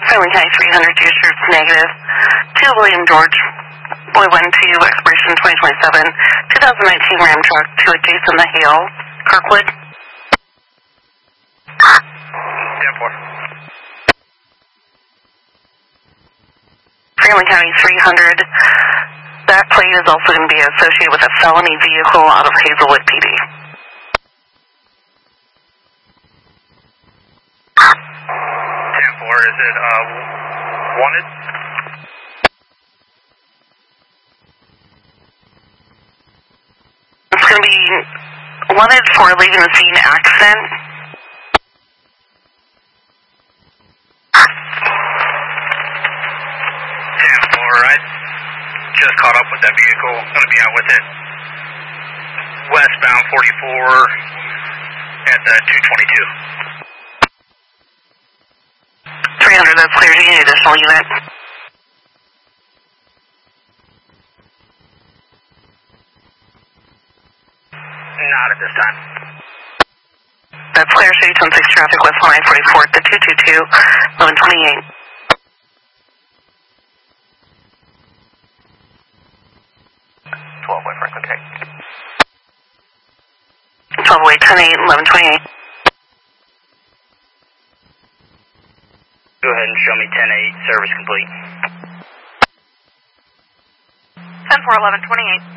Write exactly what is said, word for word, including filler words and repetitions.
Sterling County three hundred, two shirts negative. two William George, Boy one two, expiration twenty twenty-seven, two thousand nineteen Ram truck to a Jason the Hale, Kirkwood. ten four. Sterling County three hundred, that plate is also going to be associated with a felony vehicle out of Hazelwood P D. ten four, is it uh, wanted? It's going to be wanted for leaving the scene accident. ten four, I just caught up with that vehicle. I'm going to be out with it. Westbound forty-four at the two twenty-two. three hundred, that's clear. Do you need additional unit? Not at this time. That's clear. City ten six traffic west line forty-four at the two two two, eleven twenty-eight. twelve way Franklin K. twelve way ten eight, eleven twenty-eight. Go ahead and show me ten eight, service complete. ten four, eleven twenty-eight.